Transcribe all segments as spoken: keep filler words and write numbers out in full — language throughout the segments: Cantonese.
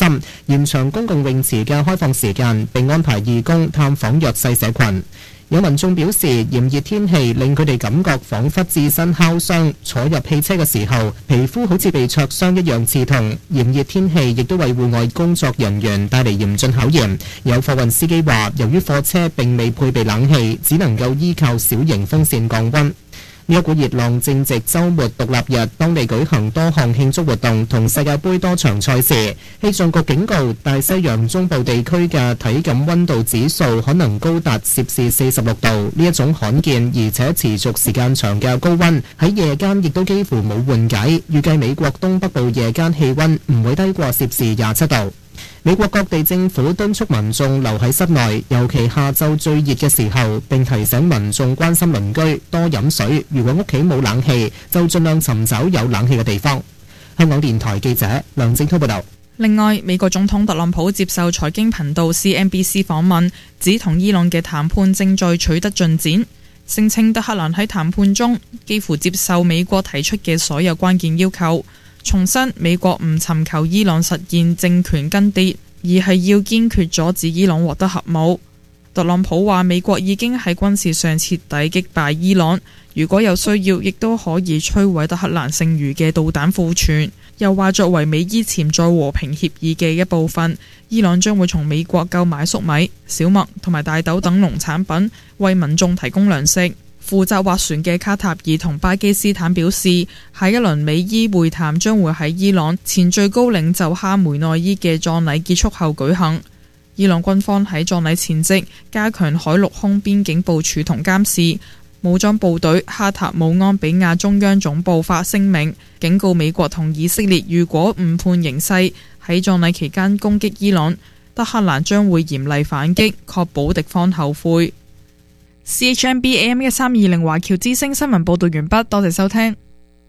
心，延長公共泳池嘅開放時間，並安排義工探訪弱勢社群。有民眾表示，炎熱天氣令佢哋感覺彷彿置身烤箱，坐入汽車嘅時候，皮膚好似被灼傷一樣刺痛。炎熱天氣亦都為戶外工作人員帶嚟嚴峻考驗。有貨運司機話，由於貨車並未配備冷氣，只能夠依靠小型風扇降溫。呢一股熱浪正值週末獨立日，當地舉行多項慶祝活動同世界盃多場賽事。氣象局警告，大西洋中部地區嘅體感溫度指數可能高達攝氏四十六度。呢一種罕見而且持續時間長嘅高溫，喺夜間亦都幾乎冇緩解。預計美國東北部夜間氣溫唔會低過攝氏廿七度。美國各地政府敦促民眾留喺室內，尤其下晝最熱嘅時候，並提醒民眾關心鄰居，多飲水。如果屋企冇冷氣，就盡量尋找有冷氣嘅地方。香港電台記者梁正滔報道。 另外，美國總統特朗普接受財經頻道 C N B C 訪問，指同伊朗嘅談判正在取得進展，聲稱德黑蘭喺談判中幾乎接受美國提出嘅所有關鍵要求。重申美國唔尋求伊朗實現政權更迭，而係要堅決阻止伊朗獲得核武。特朗普話美國已經喺軍事上徹底擊敗伊朗，如果有需要，亦都可以摧毀德黑蘭剩餘嘅導彈庫存。又話作為美伊潛在和平協議嘅一部分，伊朗將會從美國購買粟米、小麥同埋大豆等農產品，為民眾提供糧食。負責斡旋嘅卡塔爾同巴基斯坦表示，下一輪美伊會談將會喺伊朗前最高領袖哈梅內伊嘅葬禮結束後舉行。伊朗軍方喺葬禮前夕加強海陸空邊境部署同監視。武裝部隊哈塔姆安比亞中央總部發聲明，警告美國同以色列，如果誤判形勢，喺葬禮期間攻擊伊朗，德黑蘭將會嚴厲反擊，確保敵方後悔。C H M B A M 一三二零華僑之聲新聞報道完畢，多謝收聽。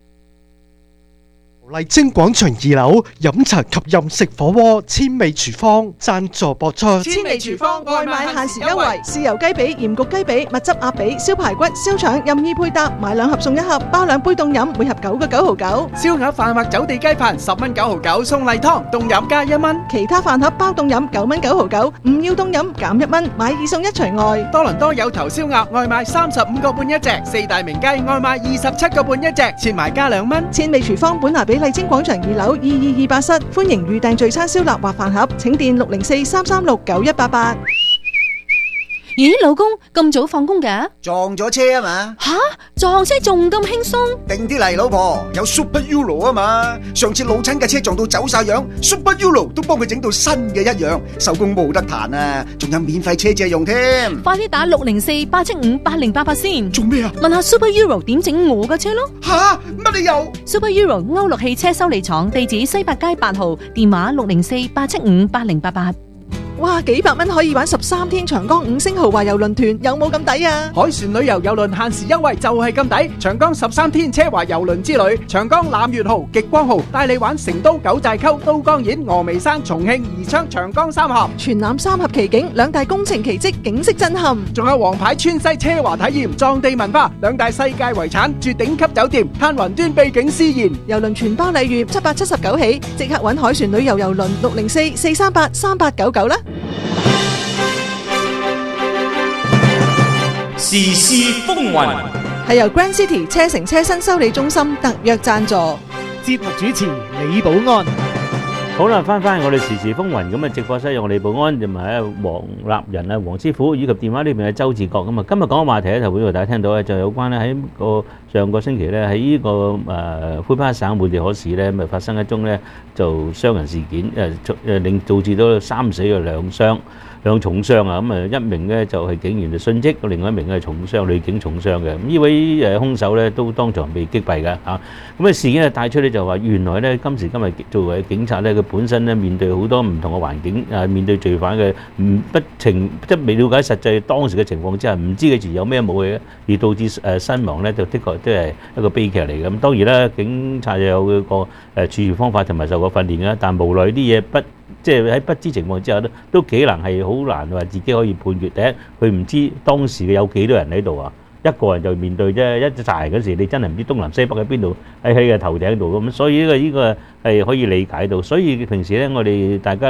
麗晶廣場二樓飲茶及任食火鍋千味廚房贊助播出。 千味廚房外賣限時優惠，豉油雞髀、鹽焗雞髀、蜜汁鴨髀、燒排骨、燒腸任意配搭，買兩盒送一盒，包兩杯凍飲，每盒九個九毫九。 燒鴨飯或走地雞飯十蚊九毫九，送例湯凍飲加一蚊。 其他飯盒包凍飲九蚊九毫九，唔要凍飲減一蚊，買二送一除外。 多倫多有頭燒鴨外賣三十五個半一隻，四大名雞外賣二十七個半一隻，切埋加兩蚊。 千味廚房本拿比麗晶廣場二樓二二二八室，歡迎預訂聚餐燒臘或飯盒，請電六零四三三六九一八八。 咦，老公咁早放工㗎？ 撞咗車啊嘛！ 吓，撞車仲咁輕鬆？ 定啲嚟，老婆，有 Super Euro 啊嘛！上次老親嘅車撞到走晒樣 ，Super Euro 都幫佢整到新嘅一樣，手工冇得彈啊！仲有免費車借用添。 快啲打六零四八七五八零八八先。 做咩啊？ 問下 Super Euro 點整我嘅車咯。 吓，乜你又 ？Super Euro 歐陸汽車修理廠，地址西八街八號，電話六零四八七五八零八八。 哇，幾百蚊可以玩十三天長江五星豪華遊輪團，有冇咁抵啊？ 海船旅遊遊輪限時優惠就係咁抵，長江十三天奢華遊輪之旅，長江攬月號、極光號帶你玩成都九寨溝、都江堰、峨眉山、重慶、宜昌、長江三峽， 全攬三峽奇景，兩大工程奇蹟，景色震撼。 仲有皇牌川西奢華體驗、藏地文化，兩大世界遺產，住頂級酒店，嘆雲端秘境思賢。 遊輪全包禮遇，七百七十九起，即刻搵海船旅遊遊輪六零四四三八三八九九啦。 時事風雲係由 Grand City 車城車新修理中心特約贊助， 節目主持李寶安。 好啦，翻翻我哋時事風雲咁啊！直播室有我李寶安，同埋啊黃立仁啊黃師傅，以及電話呢邊嘅周志國咁啊。今日講嘅話題咧，就會大家聽到咧，就有關咧喺個上個星期咧喺呢個誒魁北克省梅地可市咧，咪發生一宗咧就傷人事件，誒誒令導致到三死嘅兩傷。兩重傷啊！咁啊，一名咧就係警員就殉職，另外一名咧係重傷，女警重傷嘅。咁呢位誒兇手咧都當場被擊斃嘅嚇。咁啊事件啊帶出咧就話，原來咧今時今日作為警察咧，佢本身咧面對好多唔同嘅環境，啊面對罪犯嘅唔不情，即係未了解實際當時嘅情況之下，唔知佢時有咩武器，而導致誒身亡咧，就的確都係一個悲劇嚟嘅。咁當然啦，警察又有個誒處置方法同埋受過訓練嘅，但無奈啲嘢不。即係喺不知情況之下都都幾難係好難話自己可以判決。第一，佢唔知當時嘅有幾多人喺度啊，一個人就面對啫，一紮嗰時你真係唔知東南西北喺邊度，喺喺個頭頂度咁，所以呢個呢個係可以理解到。所以平時咧，我哋大家